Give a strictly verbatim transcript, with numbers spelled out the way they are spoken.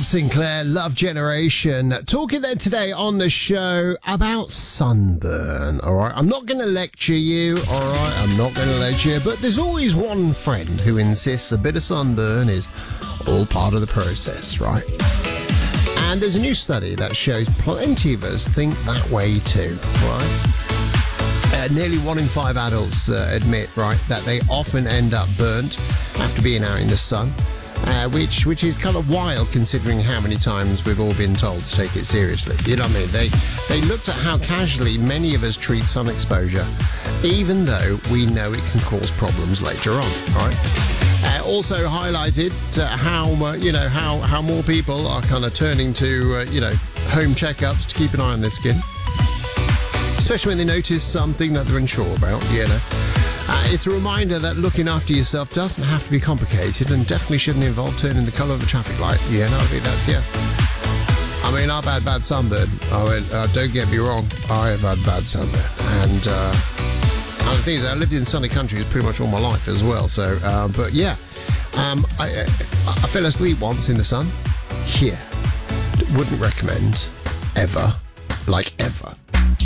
Rob Sinclair, Love Generation. Talking there today on the show about sunburn, all right? I'm not going to lecture you, all right? I'm not going to lecture you, but there's always one friend who insists a bit of sunburn is all part of the process, right? And there's a new study that shows plenty of us think that way too, right? Uh, nearly one in five adults uh, admit, right, that they often end up burnt after being out in the sun. Uh, which which is kind of wild considering how many times we've all been told to take it seriously. You know what I mean? They they looked at how casually many of us treat sun exposure, even though we know it can cause problems later on. Right? Uh, also highlighted uh, how uh, you know how how more people are kind of turning to uh, you know home checkups to keep an eye on their skin, especially when they notice something that they're unsure about. You know. Uh, it's a reminder that looking after yourself doesn't have to be complicated and definitely shouldn't involve turning the colour of a traffic light. Yeah, no, I think that's, yeah. I mean, I've had bad sunburn. I mean, uh, don't get me wrong, I have had bad sunburn. And, uh, and the thing is, I lived in sunny countries pretty much all my life as well. So, uh, but yeah, um, I, I, I fell asleep once in the sun. Yeah. Wouldn't recommend. Ever. Like, ever.